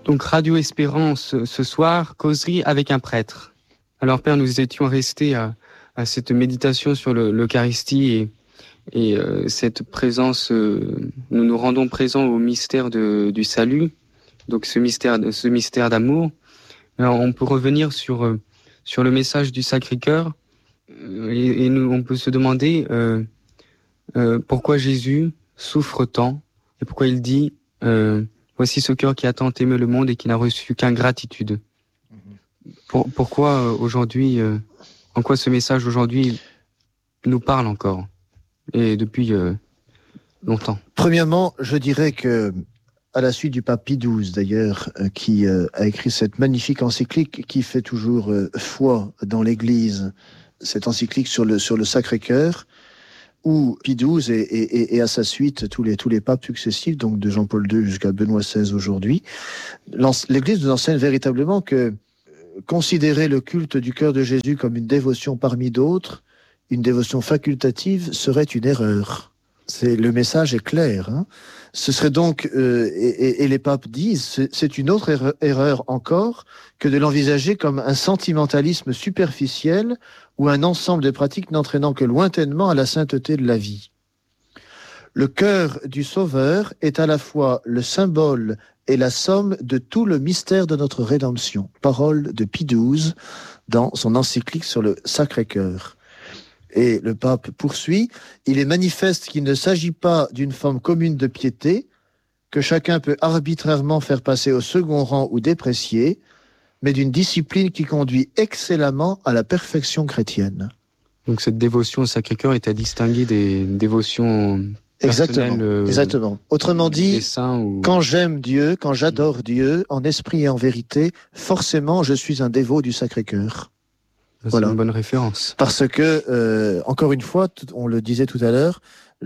Donc Radio Espérance ce soir, causerie avec un prêtre. Alors Père, nous étions restés à cette méditation sur l'Eucharistie et cette présence, nous nous rendons présents au mystère du salut, donc ce mystère d'amour. Alors on peut revenir sur le message du Sacré-Cœur et on peut se demander pourquoi Jésus souffre tant et pourquoi il dit voici ce cœur qui a tant aimé le monde et qui n'a reçu qu'ingratitude. Pourquoi aujourd'hui, en quoi ce message aujourd'hui nous parle encore et depuis longtemps? Premièrement, je dirais que à la suite du pape Pie XII d'ailleurs, qui a écrit cette magnifique encyclique qui fait toujours foi dans l'Église, cette encyclique sur le Sacré-Cœur, où Pie XII et à sa suite tous les papes successifs, donc de Jean-Paul II jusqu'à Benoît XVI aujourd'hui, l'Église nous enseigne véritablement que considérer le culte du cœur de Jésus comme une dévotion parmi d'autres, une dévotion facultative, serait une erreur. Le message est clair. Hein. Ce serait donc, et les papes disent, c'est une autre erreur encore que de l'envisager comme un sentimentalisme superficiel ou un ensemble de pratiques n'entraînant que lointainement à la sainteté de la vie. Le cœur du Sauveur est à la fois le symbole et la somme de tout le mystère de notre rédemption. Parole de Pie XII dans son encyclique sur le Sacré-Cœur. Et le pape poursuit, il est manifeste qu'il ne s'agit pas d'une forme commune de piété, que chacun peut arbitrairement faire passer au second rang ou déprécier, mais d'une discipline qui conduit excellemment à la perfection chrétienne. Donc cette dévotion au Sacré-Cœur est à distinguer des dévotions personnelles. Exactement. Autrement dit, quand j'aime Dieu, quand j'adore Dieu, en esprit et en vérité, forcément je suis un dévot du Sacré-Cœur. C'est une bonne référence. Parce que, encore une fois, on le disait tout à l'heure,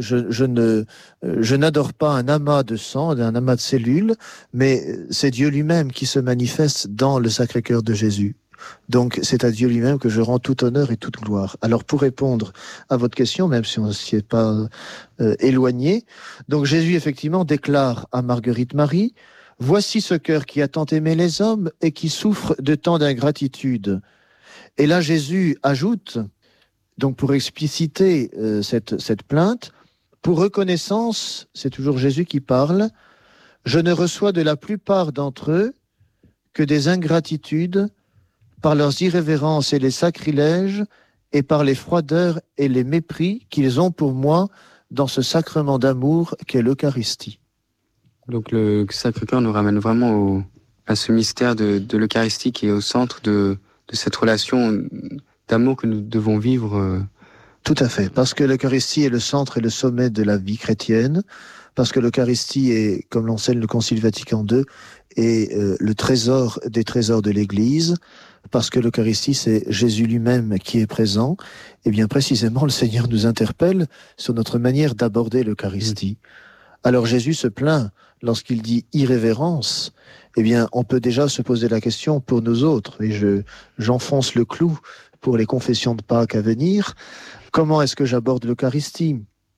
je n'adore pas un amas de sang, un amas de cellules, mais c'est Dieu lui-même qui se manifeste dans le Sacré-Cœur de Jésus. Donc, c'est à Dieu lui-même que je rends tout honneur et toute gloire. Alors, pour répondre à votre question, même si on ne s'y est pas éloigné, donc Jésus, effectivement, déclare à Marguerite Marie, « Voici ce cœur qui a tant aimé les hommes et qui souffre de tant d'ingratitude. » Et là, Jésus ajoute, donc pour expliciter cette plainte, pour reconnaissance, c'est toujours Jésus qui parle, je ne reçois de la plupart d'entre eux que des ingratitudes par leurs irrévérences et les sacrilèges et par les froideurs et les mépris qu'ils ont pour moi dans ce sacrement d'amour qu'est l'Eucharistie. Donc le Sacré-Cœur nous ramène vraiment à ce mystère de l'Eucharistie qui est au centre de cette relation d'amour que nous devons vivre. Tout à fait, parce que l'Eucharistie est le centre et le sommet de la vie chrétienne, parce que l'Eucharistie est, comme l'enseigne le Concile Vatican II, est le trésor des trésors de l'Église, parce que l'Eucharistie c'est Jésus lui-même qui est présent, et bien précisément le Seigneur nous interpelle sur notre manière d'aborder l'Eucharistie. Alors Jésus se plaint lorsqu'il dit irrévérence, eh bien, on peut déjà se poser la question pour nous autres, et j'enfonce le clou pour les confessions de Pâques à venir. Comment est-ce que j'aborde l'Eucharistie ?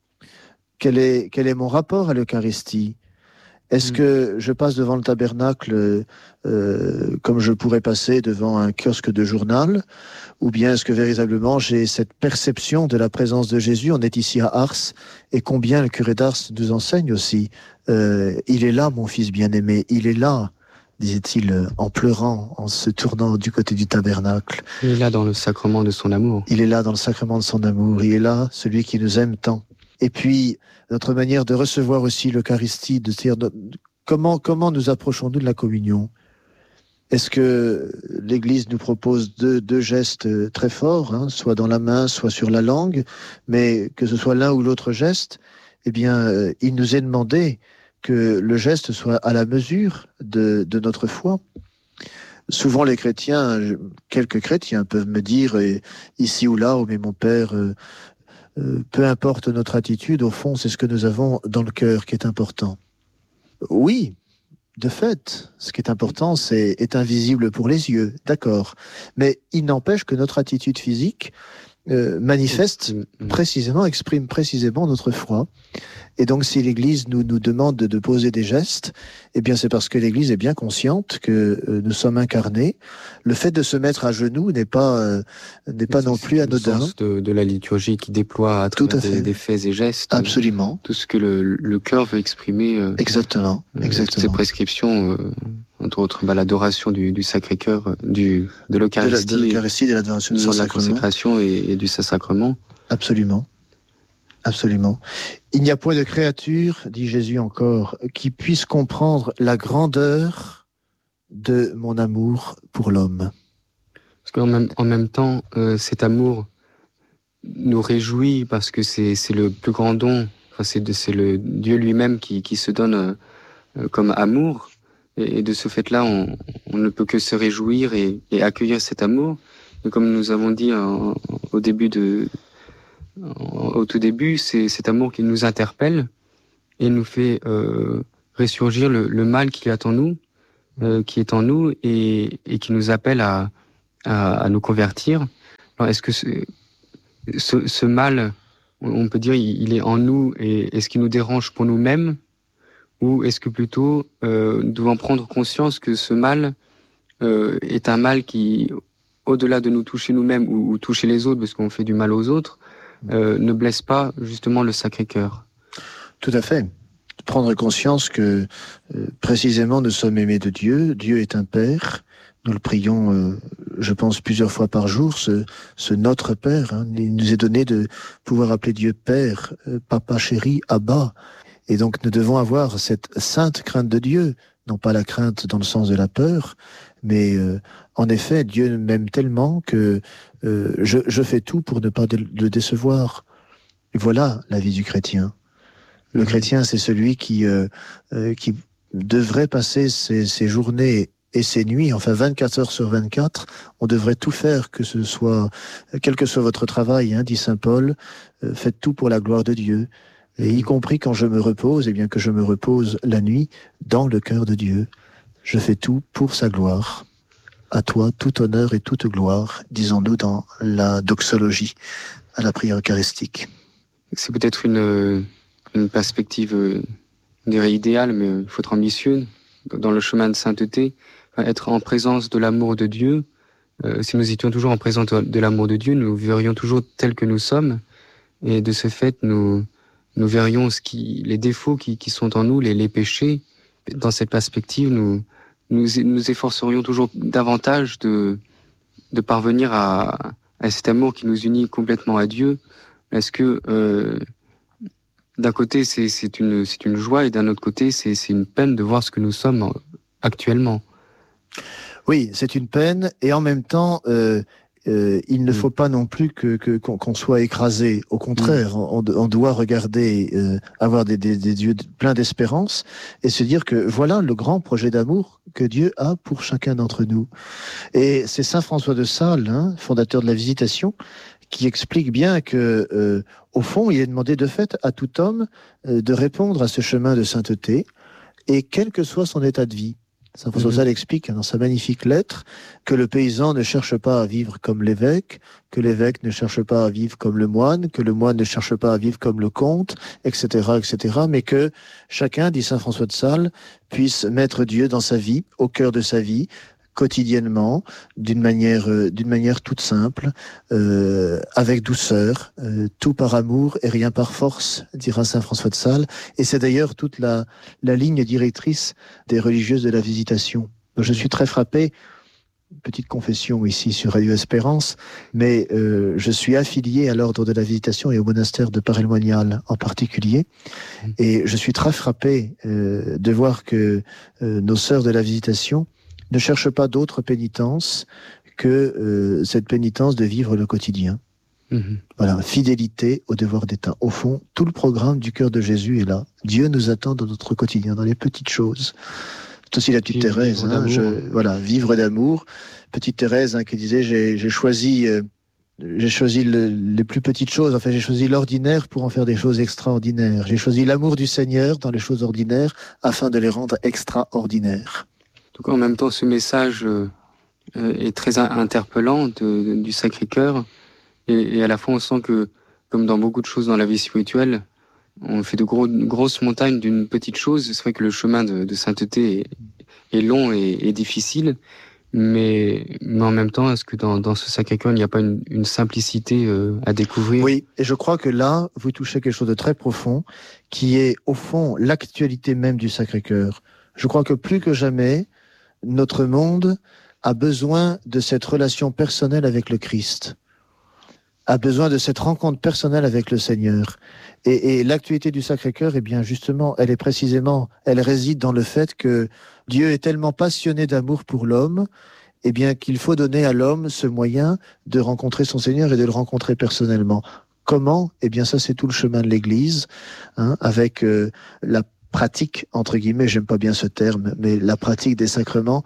Quel est mon rapport à l'Eucharistie ? Est-ce que je passe devant le tabernacle comme je pourrais passer devant un kiosque de journal ? Ou bien est-ce que véritablement j'ai cette perception de la présence de Jésus ? On est ici à Ars, et combien le curé d'Ars nous enseigne aussi. Il est là, mon fils bien-aimé, il est là, disait-il en pleurant, en se tournant du côté du tabernacle. Il est là dans le sacrement de son amour. Il est là dans le sacrement de son amour. Il est là, celui qui nous aime tant. Et puis, notre manière de recevoir aussi l'Eucharistie, de dire comment nous approchons-nous de la communion ? Est-ce que l'Église nous propose deux gestes très forts, hein, soit dans la main, soit sur la langue, mais que ce soit l'un ou l'autre geste, eh bien, il nous est demandé que le geste soit à la mesure de notre foi. Souvent les chrétiens, quelques chrétiens peuvent me dire, ici ou là, mais mon père, peu importe notre attitude, au fond, c'est ce que nous avons dans le cœur qui est important. Oui, de fait, ce qui est important, est invisible pour les yeux, d'accord. Mais il n'empêche que notre attitude physique exprime précisément notre foi. Et donc, si l'Église nous demande de poser des gestes, eh bien, c'est parce que l'Église est bien consciente que nous sommes incarnés. Le fait de se mettre à genoux n'est pas non plus anodin. C'est le sens de la liturgie qui déploie à travers des faits et gestes. Absolument. Tout ce que le cœur veut exprimer. Exactement. Ces prescriptions, entre autres, l'adoration du Sacré-Cœur, de l'Eucharistie. De l'Eucharistie, de l'adoration du Saint-Sacrement. De la consécration et du Saint-Sacrement. Absolument. Absolument. Il n'y a point de créature, dit Jésus encore, qui puisse comprendre la grandeur de mon amour pour l'homme. Parce qu'en même temps, cet amour nous réjouit parce que c'est le plus grand don. Enfin, c'est le Dieu lui-même qui se donne comme amour. Et de ce fait-là, on ne peut que se réjouir et accueillir cet amour. Et comme nous avons dit au tout début, c'est cet amour qui nous interpelle et nous fait ressurgir le mal qui est en nous, et qui nous appelle à nous convertir. Alors, est-ce que ce mal, on peut dire, il est en nous et est-ce qu'il nous dérange pour nous-mêmes, ou est-ce que plutôt nous devons prendre conscience que ce mal est un mal qui, au-delà de nous toucher nous-mêmes ou toucher les autres parce qu'on fait du mal aux autres, ne blesse pas justement le Sacré-Cœur? Tout à fait. Prendre conscience que précisément nous sommes aimés de Dieu. Dieu est un Père. Nous le prions, je pense, plusieurs fois par jour, ce Notre Père. Hein. Il nous est donné de pouvoir appeler Dieu Père, Papa chéri, Abba. Et donc nous devons avoir cette sainte crainte de Dieu, non pas la crainte dans le sens de la peur, mais en effet, Dieu m'aime tellement que je fais tout pour ne pas le décevoir. Et voilà la vie du chrétien. Le chrétien, c'est celui qui devrait passer ses journées et ses nuits, enfin 24 heures sur 24, on devrait tout faire, que ce soit, quel que soit votre travail, hein, dit saint Paul, faites tout pour la gloire de Dieu. Et y compris quand je me repose, eh bien que je me repose la nuit dans le cœur de Dieu. Je fais tout pour sa gloire. À toi, tout honneur et toute gloire, disons-nous dans la doxologie à la prière eucharistique. C'est peut-être une perspective, je dirais idéale, mais il faut être ambitieux dans le chemin de sainteté, être en présence de l'amour de Dieu. Si nous étions toujours en présence de l'amour de Dieu, nous verrions toujours tels que nous sommes, et de ce fait, nous verrions les défauts qui sont en nous, les péchés. Dans cette perspective, nous efforcerions toujours davantage de parvenir à cet amour qui nous unit complètement à Dieu. Est-ce que d'un côté c'est une joie et d'un autre côté c'est une peine de voir ce que nous sommes actuellement? Oui, c'est une peine et en même temps il ne faut pas non plus qu'on soit écrasé. Au contraire, on doit regarder, avoir des yeux pleins d'espérance et se dire que voilà le grand projet d'amour que Dieu a pour chacun d'entre nous. Et c'est saint François de Sales, hein, fondateur de la Visitation, qui explique bien que, au fond, il est demandé de fait à tout homme de répondre à ce chemin de sainteté, et quel que soit son état de vie. Saint François de Sales explique dans sa magnifique lettre que le paysan ne cherche pas à vivre comme l'évêque, que l'évêque ne cherche pas à vivre comme le moine ne cherche pas à vivre comme le comte, etc., etc., mais que chacun, dit Saint François de Sales, puisse mettre Dieu dans sa vie, au cœur de sa vie, quotidiennement, d'une manière toute simple, avec douceur, tout par amour et rien par force, dira saint François de Sales. Et c'est d'ailleurs toute la ligne directrice des religieuses de la Visitation. Je suis très frappé, petite confession ici sur Radio Espérance, mais je suis affilié à l'ordre de la Visitation et au monastère de Paray-le-Monial en particulier, et je suis très frappé de voir que nos sœurs de la Visitation ne cherche pas d'autre pénitence que cette pénitence de vivre le quotidien. Voilà, fidélité au devoir d'État. Au fond, tout le programme du cœur de Jésus est là. Dieu nous attend dans notre quotidien, dans les petites choses. C'est aussi la petite Thérèse, voilà, vivre d'amour. Petite Thérèse, hein, qui disait, j'ai choisi les plus petites choses, enfin j'ai choisi l'ordinaire pour en faire des choses extraordinaires. J'ai choisi l'amour du Seigneur dans les choses ordinaires afin de les rendre extraordinaires. Donc en même temps, ce message est très interpellant du Sacré-Cœur, et à la fois on sent que, comme dans beaucoup de choses dans la vie spirituelle, on fait de grosses montagnes d'une petite chose. C'est vrai que le chemin de sainteté est long et difficile, mais en même temps, est-ce que dans ce Sacré-Cœur, il n'y a pas une simplicité à découvrir? Oui, et je crois que là, vous touchez quelque chose de très profond, qui est au fond l'actualité même du Sacré-Cœur. Je crois que plus que jamais, notre monde a besoin de cette relation personnelle avec le Christ, a besoin de cette rencontre personnelle avec le Seigneur. Et l'actualité du Sacré-Cœur, eh bien justement, elle réside dans le fait que Dieu est tellement passionné d'amour pour l'homme, eh bien qu'il faut donner à l'homme ce moyen de rencontrer son Seigneur et de le rencontrer personnellement. Comment? Eh bien ça, c'est tout le chemin de l'Église, avec la pratique, entre guillemets, j'aime pas bien ce terme, mais la pratique des sacrements.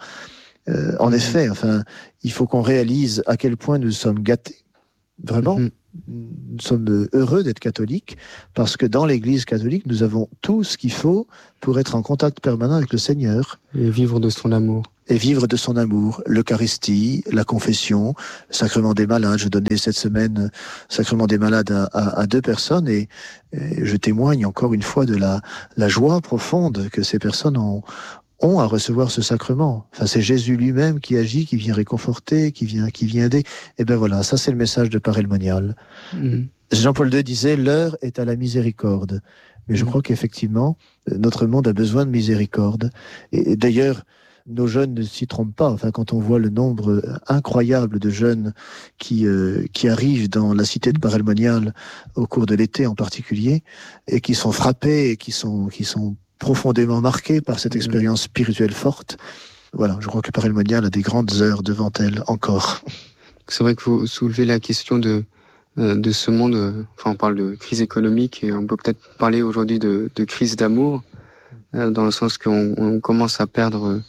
En effet, il faut qu'on réalise à quel point nous sommes gâtés. Vraiment, nous sommes heureux d'être catholiques parce que dans l'Église catholique, nous avons tout ce qu'il faut pour être en contact permanent avec le Seigneur. Et vivre de son amour. Et vivre de son amour, l'Eucharistie, la confession, le sacrement des malades. Je donnais cette semaine le sacrement des malades à 2 personnes et je témoigne encore une fois de la joie profonde que ces personnes ont à recevoir ce sacrement. C'est Jésus lui-même qui agit, qui vient réconforter, qui vient aider. Et ben voilà, ça c'est le message de Père Helmonial. Jean-Paul II disait, l'heure est à la miséricorde. Mais je crois qu'effectivement, notre monde a besoin de miséricorde. Et d'ailleurs, nos jeunes ne s'y trompent pas. Quand on voit le nombre incroyable de jeunes qui arrivent dans la cité de Père Helmonial au cours de l'été en particulier, et qui sont frappés, et qui sont profondément marqués par cette expérience spirituelle forte. Voilà, je crois que Père Helmonial a des grandes heures devant elle encore. C'est vrai que vous soulevez la question de ce monde. On parle de crise économique et on peut peut-être parler aujourd'hui de crise d'amour, dans le sens qu'on commence à perdre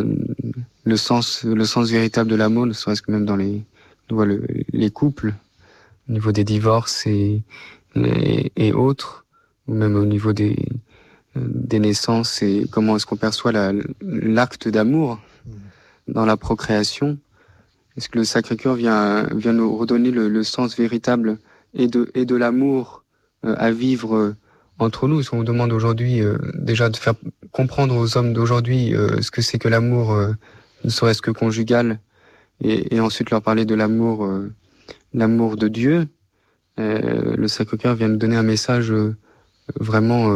le sens véritable de l'amour, ne serait-ce que même dans les couples, au niveau des divorces et autres, ou même au niveau des naissances, et comment est-ce qu'on perçoit l'acte d'amour dans la procréation. Est-ce que le Sacré-Cœur vient nous redonner le sens véritable et de l'amour à vivre entre nous? On demande aujourd'hui déjà de faire comprendre aux hommes d'aujourd'hui ce que c'est que l'amour, ne serait-ce que conjugal, et ensuite leur parler de l'amour de Dieu. Le Sacré-Cœur vient nous donner un message vraiment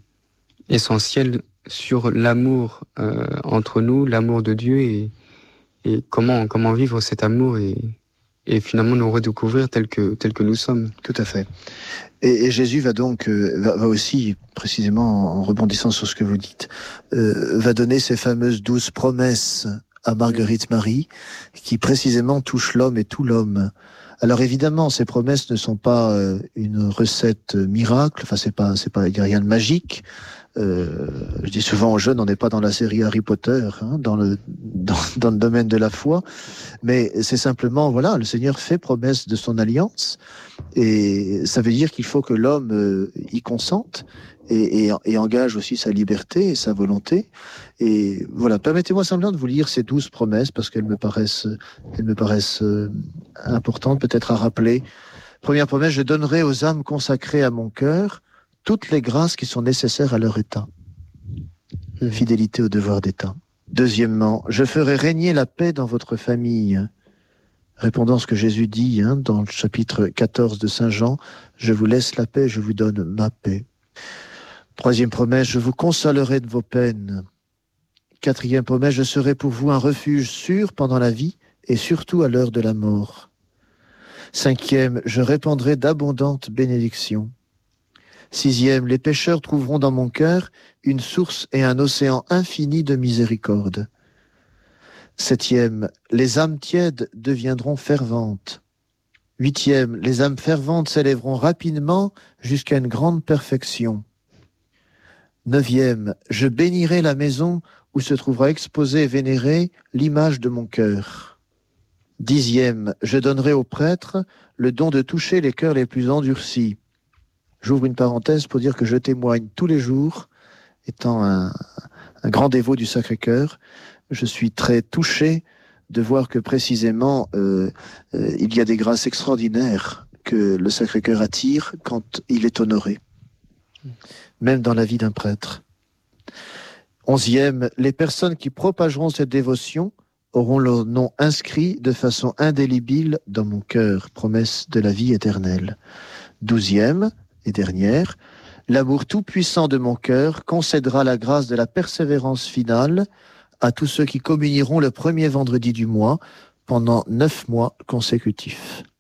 essentiel sur l'amour entre nous, l'amour de Dieu, et comment vivre cet amour et finalement nous redécouvrir tel que nous sommes. Tout à fait. Et Jésus va donc va aussi, précisément en rebondissant sur ce que vous dites, va donner ces fameuses 12 promesses à Marguerite Marie, qui précisément touchent l'homme et tout l'homme. Alors évidemment, ces promesses ne sont pas une recette miracle. Il n'y a rien de magique. Je dis souvent aux jeunes, on n'est pas dans la série Harry Potter, dans le domaine de la foi, mais c'est simplement, voilà, le Seigneur fait promesse de son alliance, et ça veut dire qu'il faut que l'homme y consente et engage aussi sa liberté et sa volonté. Et voilà, permettez-moi simplement de vous lire ces 12 promesses parce qu'elles me paraissent importantes peut-être à rappeler. Première promesse: je donnerai aux âmes consacrées à mon cœur toutes les grâces qui sont nécessaires à leur état. Fidélité au devoir d'état. Deuxièmement, je ferai régner la paix dans votre famille. Répondant à ce que Jésus dit dans le chapitre 14 de Saint Jean, je vous laisse la paix, je vous donne ma paix. Troisième promesse, je vous consolerai de vos peines. Quatrième promesse, je serai pour vous un refuge sûr pendant la vie et surtout à l'heure de la mort. Cinquième, je répandrai d'abondantes bénédictions. Sixième, les pécheurs trouveront dans mon cœur une source et un océan infini de miséricorde. Septième, les âmes tièdes deviendront ferventes. Huitième, les âmes ferventes s'élèveront rapidement jusqu'à une grande perfection. Neuvième, je bénirai la maison où se trouvera exposée et vénérée l'image de mon cœur. Dixième, je donnerai aux prêtres le don de toucher les cœurs les plus endurcis. J'ouvre une parenthèse pour dire que je témoigne tous les jours, étant un grand dévot du Sacré-Cœur. Je suis très touché de voir que précisément il y a des grâces extraordinaires que le Sacré-Cœur attire quand il est honoré, même dans la vie d'un prêtre. 11e, les personnes qui propageront cette dévotion auront leur nom inscrit de façon indélébile dans mon cœur, promesse de la vie éternelle. 12e et dernière, l'amour tout-puissant de mon cœur concédera la grâce de la persévérance finale à tous ceux qui communieront le premier vendredi du mois pendant 9 mois consécutifs.